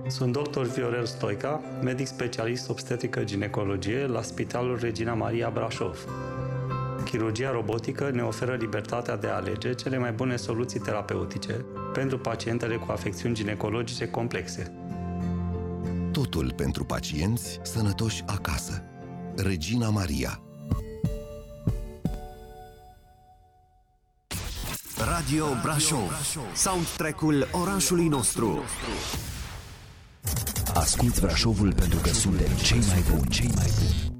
Sunt dr. Viorel Stoica, medic specialist obstetrică-ginecologie la Spitalul Regina Maria Brașov. Chirurgia robotică ne oferă libertatea de a alege cele mai bune soluții terapeutice pentru pacientele cu afecțiuni ginecologice complexe. Totul pentru pacienți sănătoși acasă. Regina Maria. Radio Brașov. Soundtrack-ul orașului nostru. Ascult Brașovul pentru că suntem cei mai buni, cei mai buni.